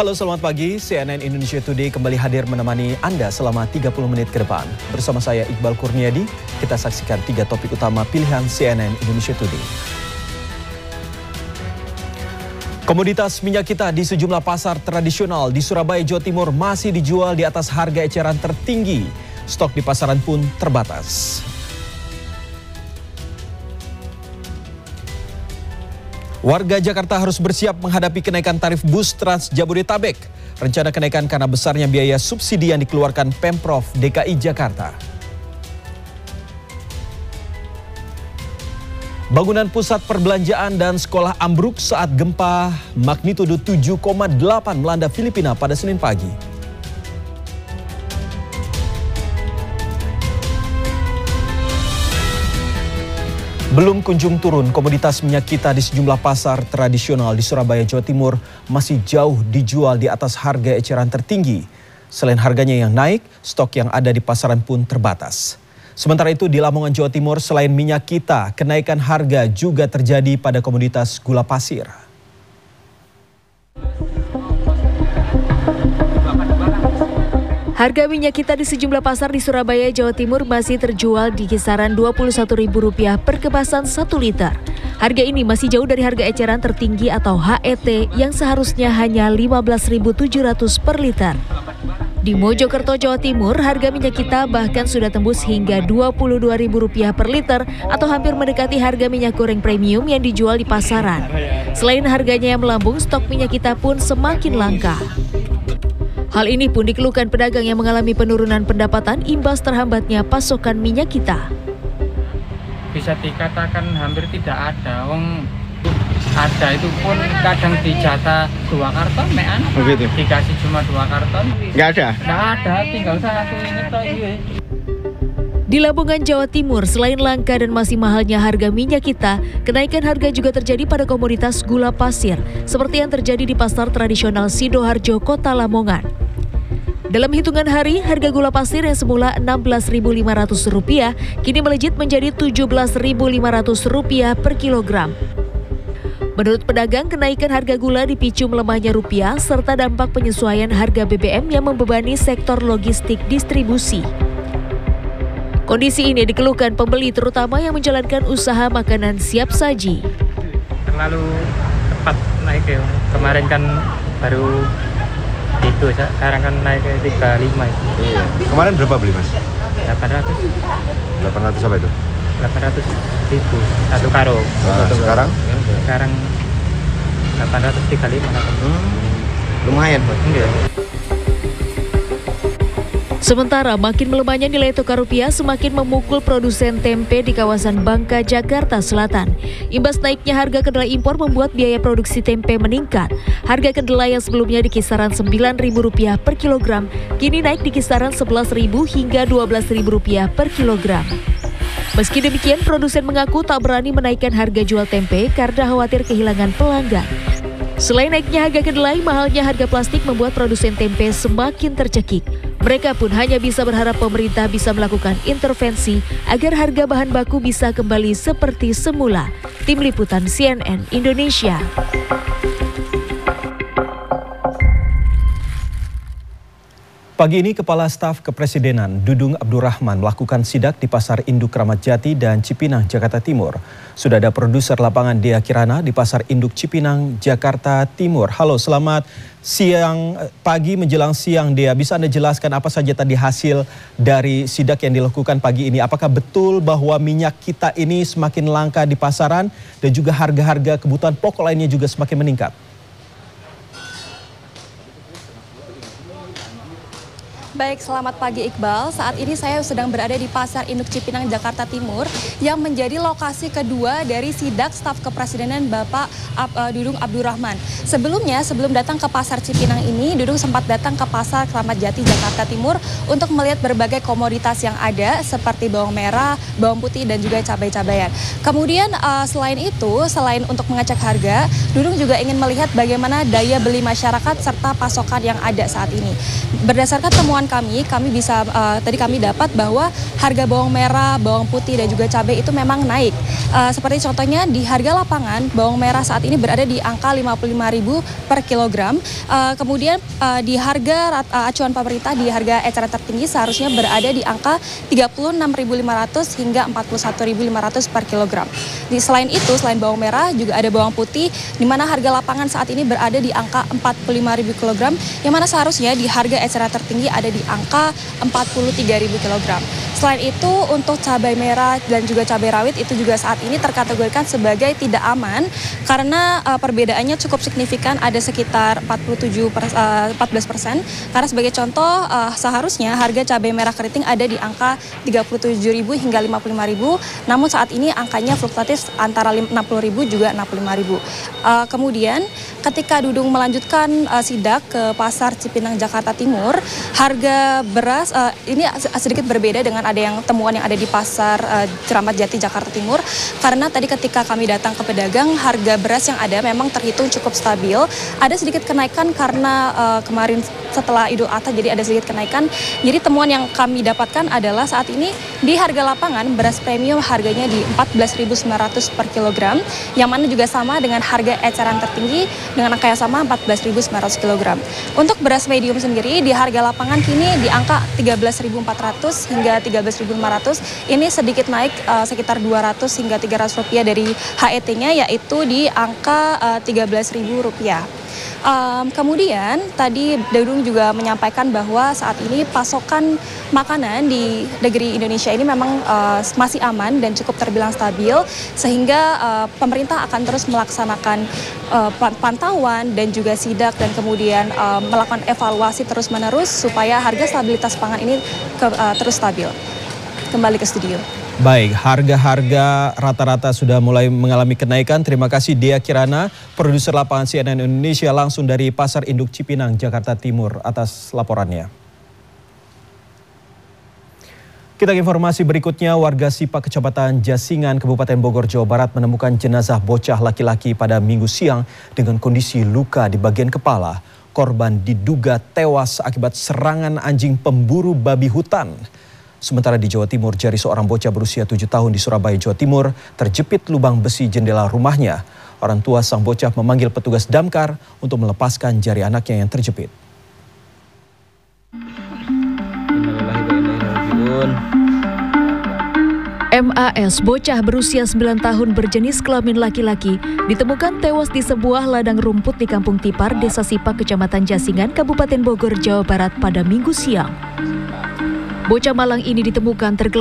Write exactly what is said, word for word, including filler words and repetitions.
Halo, selamat pagi. C N N Indonesia Today kembali hadir menemani Anda selama tiga puluh menit ke depan. Bersama saya Iqbal Kurniadi, kita saksikan tiga topik utama pilihan C N N Indonesia Today. Komoditas minyak kita di sejumlah pasar tradisional di Surabaya, Jawa Timur masih dijual di atas harga eceran tertinggi. Stok di pasaran pun terbatas. Warga Jakarta harus bersiap menghadapi kenaikan tarif bus Trans Jabodetabek. Rencana kenaikan karena besarnya biaya subsidi yang dikeluarkan Pemprov D K I Jakarta. Bangunan pusat perbelanjaan dan sekolah ambruk saat gempa magnitudo tujuh koma delapan melanda Filipina pada Senin pagi. Belum kunjung turun, komoditas minyak kita di sejumlah pasar tradisional di Surabaya, Jawa Timur masih jauh dijual di atas harga eceran tertinggi. Selain harganya yang naik, stok yang ada di pasaran pun terbatas. Sementara itu di Lamongan, Jawa Timur, selain minyak kita, kenaikan harga juga terjadi pada komoditas gula pasir. Harga minyak kita di sejumlah pasar di Surabaya, Jawa Timur masih terjual di kisaran dua puluh satu ribu rupiah per kemasan satu liter. Harga ini masih jauh dari harga eceran tertinggi atau H E T yang seharusnya hanya lima belas ribu tujuh ratus per liter. Di Mojokerto, Jawa Timur, harga minyak kita bahkan sudah tembus hingga dua puluh dua ribu rupiah per liter atau hampir mendekati harga minyak goreng premium yang dijual di pasaran. Selain harganya yang melambung, stok minyak kita pun semakin langka. Hal ini pun dikeluhkan pedagang yang mengalami penurunan pendapatan imbas terhambatnya pasokan minyak kita. Bisa dikatakan hampir tidak ada, wong ada itu pun kadang dijatah dua karton, mean, oh gitu. Dikasih cuma dua karton. Nggak ada? Nggak ada, tinggal satu ini toh. Di Lamongan, Jawa Timur, selain langka dan masih mahalnya harga minyak kita, kenaikan harga juga terjadi pada komoditas gula pasir, seperti yang terjadi di pasar tradisional Sidoarjo, Kota Lamongan. Dalam hitungan hari, harga gula pasir yang semula enam belas ribu lima ratus rupiah kini melejit menjadi tujuh belas ribu lima ratus rupiah per kilogram. Menurut pedagang, kenaikan harga gula dipicu melemahnya rupiah serta dampak penyesuaian harga B B M yang membebani sektor logistik distribusi. Kondisi ini dikeluhkan pembeli terutama yang menjalankan usaha makanan siap saji. Terlalu cepat naik ya. Kemarin kan baru itu, sekarang kan naik ke tiga puluh lima itu. Iya. Kemarin berapa beli mas? delapan ratus. delapan ratus apa itu? delapan ratus ribu satu karung. Nah, sekarang? Sekarang delapan ratus tiga puluh lima. Hmm, lumayan Pak. Iya. Sementara makin melemahnya nilai tukar rupiah semakin memukul produsen tempe di kawasan Bangka, Jakarta Selatan. Imbas naiknya harga kedelai impor membuat biaya produksi tempe meningkat. Harga kedelai yang sebelumnya di kisaran sembilan ribu rupiah per kilogram, kini naik di kisaran sebelas ribu hingga dua belas ribu rupiah per kilogram. Meski demikian, produsen mengaku tak berani menaikkan harga jual tempe karena khawatir kehilangan pelanggan. Selain naiknya harga kedelai, mahalnya harga plastik membuat produsen tempe semakin tercekik. Mereka pun hanya bisa berharap pemerintah bisa melakukan intervensi agar harga bahan baku bisa kembali seperti semula. Tim Liputan C N N Indonesia. Pagi ini, Kepala Staf Kepresidenan Dudung Abdurrahman melakukan sidak di Pasar Induk Kramat Jati dan Cipinang, Jakarta Timur. Sudah ada produser lapangan Dea Kirana di Pasar Induk Cipinang, Jakarta Timur. Halo, selamat siang, pagi menjelang siang Dea. Bisa Anda jelaskan apa saja tadi hasil dari sidak yang dilakukan pagi ini? Apakah betul bahwa minyak kita ini semakin langka di pasaran dan juga harga-harga kebutuhan pokok lainnya juga semakin meningkat? Baik, selamat pagi Iqbal. Saat ini saya sedang berada di Pasar Induk Cipinang, Jakarta Timur yang menjadi lokasi kedua dari sidak staf kepresidenan Bapak Dudung Abdurrahman. Sebelumnya, sebelum datang ke Pasar Cipinang ini, Dudung sempat datang ke Pasar Kramat Jati, Jakarta Timur untuk melihat berbagai komoditas yang ada seperti bawang merah, bawang putih, dan juga cabai-cabayan. Kemudian selain itu, selain untuk mengecek harga, Dudung juga ingin melihat bagaimana daya beli masyarakat serta pasokan yang ada saat ini. Berdasarkan temuan kami, kami bisa uh, tadi kami dapat bahwa harga bawang merah, bawang putih dan juga cabai itu memang naik. Uh, seperti contohnya di harga lapangan bawang merah saat ini berada di angka lima puluh lima ribu per kilogram. Uh, kemudian uh, di harga uh, acuan pemerintah di harga eceran tertinggi seharusnya berada di angka tiga puluh enam ribu lima ratus hingga empat puluh satu ribu lima ratus per kilogram. Di selain itu, selain bawang merah juga ada bawang putih di mana harga lapangan saat ini berada di angka empat puluh lima ribu kilogram, yang mana seharusnya di harga eceran tertinggi ada di angka empat puluh tiga ribu kilogram. Selain itu, untuk cabai merah dan juga cabai rawit itu juga saat ini terkategorikan sebagai tidak aman karena uh, perbedaannya cukup signifikan, ada sekitar empat puluh tujuh per, uh, empat belas persen. Karena sebagai contoh, uh, seharusnya harga cabai merah keriting ada di angka tiga puluh tujuh ribu hingga lima puluh lima ribu, namun saat ini angkanya fluktuatif antara enam puluh ribu juga enam puluh lima ribu. Uh, kemudian ketika Dudung melanjutkan uh, sidak ke pasar Cipinang Jakarta Timur, harga beras uh, ini sedikit berbeda dengan ada yang temuan yang ada di pasar uh, Keramat Jati Jakarta Timur, karena tadi ketika kami datang ke pedagang, harga beras yang ada memang terhitung cukup stabil. Ada sedikit kenaikan karena uh, kemarin setelah Idul Adha jadi ada sedikit kenaikan. Jadi temuan yang kami dapatkan adalah saat ini di harga lapangan beras premium harganya di empat belas ribu sembilan ratus per kilogram, yang mana juga sama dengan harga eceran tertinggi dengan angka yang sama empat belas ribu sembilan ratus kilogram. Untuk beras medium sendiri di harga lapangan kini di angka tiga belas ribu empat ratus hingga tiga belas ribu lima ratus. Ini sedikit naik uh, sekitar dua ratus hingga tiga ratus rupiah dari H E T-nya, yaitu di angka uh, tiga belas ribu rupiah. Um, kemudian tadi Dudung juga menyampaikan bahwa saat ini pasokan makanan di negeri Indonesia ini memang uh, masih aman dan cukup terbilang stabil, sehingga uh, pemerintah akan terus melaksanakan uh, pantauan dan juga sidak dan kemudian uh, melakukan evaluasi terus-menerus supaya harga stabilitas pangan ini ke, uh, terus stabil. Kembali ke studio. Baik, harga-harga rata-rata sudah mulai mengalami kenaikan. Terima kasih Dea Kirana, produser lapangan C N N Indonesia langsung dari Pasar Induk Cipinang, Jakarta Timur atas laporannya. Kita ke informasi berikutnya, warga Sipak Kecamatan Jasingan, Kabupaten Bogor, Jawa Barat menemukan jenazah bocah laki-laki pada Minggu siang dengan kondisi luka di bagian kepala. Korban diduga tewas akibat serangan anjing pemburu babi hutan. Sementara di Jawa Timur, jari seorang bocah berusia tujuh tahun di Surabaya, Jawa Timur terjepit lubang besi jendela rumahnya. Orang tua sang bocah memanggil petugas damkar untuk melepaskan jari anaknya yang terjepit. M A S, bocah berusia sembilan tahun berjenis kelamin laki-laki, ditemukan tewas di sebuah ladang rumput di Kampung Tipar, Desa Sipak, Kecamatan Jasingan, Kabupaten Bogor, Jawa Barat pada Minggu siang. Bocah malang ini ditemukan tergeletak